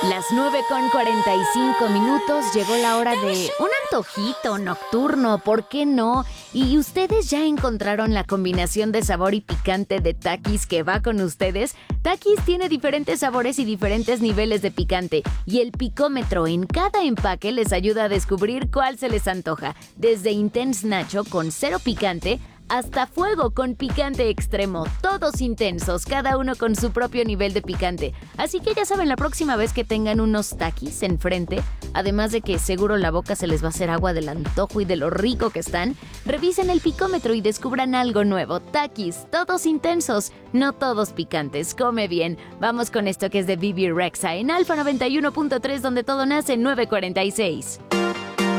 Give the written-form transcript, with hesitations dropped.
Las 9:45 llegó la hora de un antojito nocturno, ¿por qué no? ¿Y ustedes ya encontraron la combinación de sabor y picante de Takis que va con ustedes? Takis tiene diferentes sabores y diferentes niveles de picante, y el picómetro en cada empaque les ayuda a descubrir cuál se les antoja, desde Intense Nacho con cero picante hasta Fuego con picante extremo, todos intensos, cada uno con su propio nivel de picante. Así que ya saben, la próxima vez que tengan unos Takis enfrente, además de que seguro la boca se les va a hacer agua del antojo y de lo rico que están, revisen el picómetro y descubran algo nuevo. Takis, todos intensos, no todos picantes. Come bien. Vamos con esto que es de Bebe Rexha en Alfa 91.3, donde todo nace en 9:46.